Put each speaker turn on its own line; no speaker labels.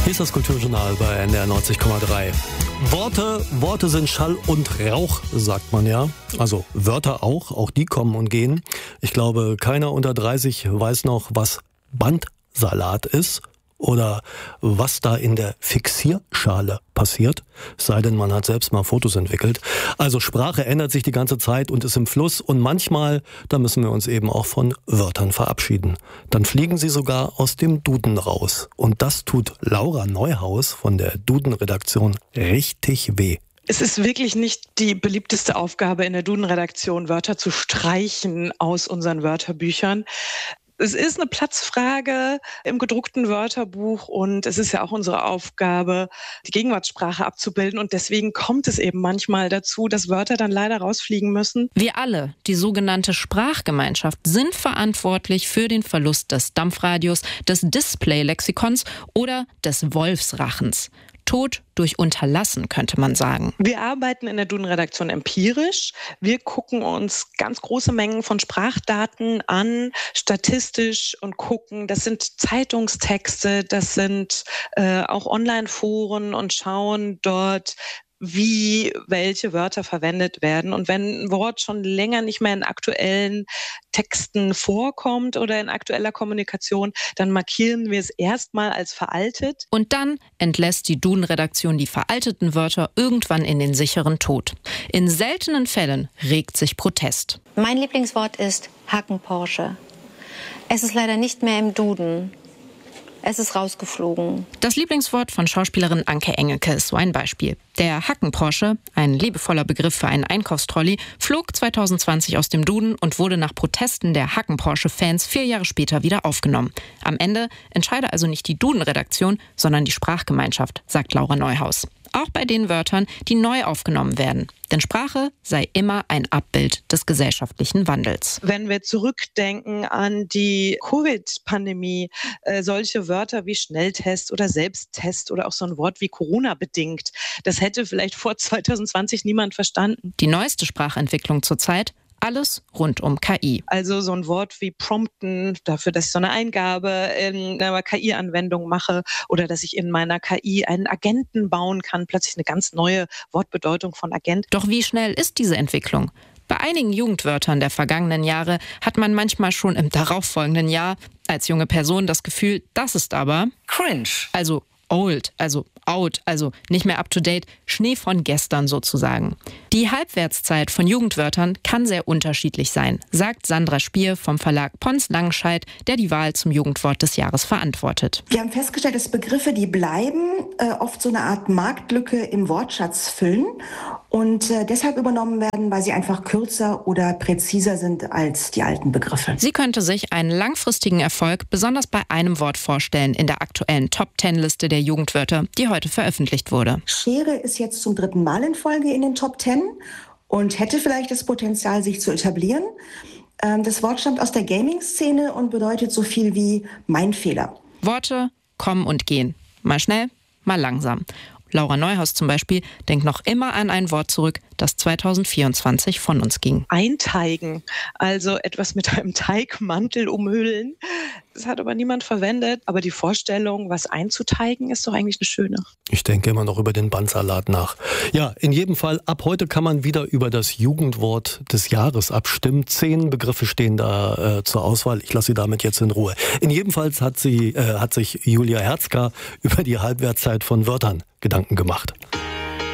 Hier ist das Kulturjournal bei NDR 90,3. Worte sind Schall und Rauch, sagt man ja. Also Wörter auch die kommen und gehen. Ich glaube, keiner unter 30 weiß noch, was Bandsalat ist oder was da in der Fixierschale passiert, es sei denn, man hat selbst mal Fotos entwickelt. Also Sprache ändert sich die ganze Zeit und ist im Fluss und manchmal, da müssen wir uns eben auch von Wörtern verabschieden. Dann fliegen sie sogar aus dem Duden raus. Und das tut Laura Neuhaus von der Duden-Redaktion richtig weh.
Es ist wirklich nicht die beliebteste Aufgabe in der Duden-Redaktion, Wörter zu streichen aus unseren Wörterbüchern. Es ist eine Platzfrage im gedruckten Wörterbuch und es ist ja auch unsere Aufgabe, die Gegenwartssprache abzubilden. Und deswegen kommt es eben manchmal dazu, dass Wörter dann leider rausfliegen müssen.
Wir alle, die sogenannte Sprachgemeinschaft, sind verantwortlich für den Verlust des Dampfradios, des Display-Lexikons oder des Wolfsrachens. Tod durch Unterlassen, könnte man sagen.
Wir arbeiten in der Duden-Redaktion empirisch. Wir gucken uns ganz große Mengen von Sprachdaten an, statistisch und gucken, das sind Zeitungstexte, das sind auch Online-Foren und schauen dort, wie welche Wörter verwendet werden. Und wenn ein Wort schon länger nicht mehr in aktuellen Texten vorkommt oder in aktueller Kommunikation, dann markieren wir es erstmal als veraltet.
Und dann entlässt die Duden-Redaktion die veralteten Wörter irgendwann in den sicheren Tod. In seltenen Fällen regt sich Protest.
Mein Lieblingswort ist Hackenporsche. Es ist leider nicht mehr im Duden. Es ist rausgeflogen.
Das Lieblingswort von Schauspielerin Anke Engelke ist so ein Beispiel. Der Hackenporsche, ein liebevoller Begriff für einen Einkaufstrolley, flog 2020 aus dem Duden und wurde nach Protesten der Hackenporsche-Fans 4 Jahre später wieder aufgenommen. Am Ende entscheide also nicht die Duden-Redaktion, sondern die Sprachgemeinschaft, sagt Laura Neuhaus. Auch bei den Wörtern, die neu aufgenommen werden. Denn Sprache sei immer ein Abbild des gesellschaftlichen Wandels.
Wenn wir zurückdenken an die Covid-Pandemie, solche Wörter wie Schnelltest oder Selbsttest oder auch so ein Wort wie Corona-bedingt, das hätte vielleicht vor 2020 niemand verstanden.
Die neueste Sprachentwicklung zurzeit: alles rund um KI.
Also so ein Wort wie prompten, dafür, dass ich so eine Eingabe in einer KI-Anwendung mache oder dass ich in meiner KI einen Agenten bauen kann, plötzlich eine ganz neue Wortbedeutung von Agent.
Doch wie schnell ist diese Entwicklung? Bei einigen Jugendwörtern der vergangenen Jahre hat man manchmal schon im darauffolgenden Jahr als junge Person das Gefühl, das ist aber
cringe.
Also old, also out, also nicht mehr up to date, Schnee von gestern sozusagen. Die Halbwertszeit von Jugendwörtern kann sehr unterschiedlich sein, sagt Sandra Spier vom Verlag Pons Langenscheidt, der die Wahl zum Jugendwort des Jahres verantwortet.
Wir haben festgestellt, dass Begriffe, die bleiben, oft so eine Art Marktlücke im Wortschatz füllen und deshalb übernommen werden, weil sie einfach kürzer oder präziser sind als die alten Begriffe.
Sie könnte sich einen langfristigen Erfolg besonders bei einem Wort vorstellen in der aktuellen Top-10-Liste der Jugendwörter, die heute veröffentlicht wurde.
Schere ist jetzt zum 3. Mal in Folge in den Top 10 und hätte vielleicht das Potenzial, sich zu etablieren. Das Wort stammt aus der Gaming-Szene und bedeutet so viel wie mein Fehler.
Worte kommen und gehen. Mal schnell, mal langsam. Laura Neuhaus zum Beispiel denkt noch immer an ein Wort zurück, das 2024 von uns ging.
Einteigen, also etwas mit einem Teigmantel umhüllen. Das hat aber niemand verwendet. Aber die Vorstellung, was einzuteigen, ist doch eigentlich eine schöne.
Ich denke immer noch über den Bandsalat nach. Ja, in jedem Fall, ab heute kann man wieder über das Jugendwort des Jahres abstimmen. 10 Begriffe stehen da zur Auswahl. Ich lasse Sie damit jetzt in Ruhe. In jedem Fall hat sich Julia Herzka über die Halbwertszeit von Wörtern Gedanken gemacht.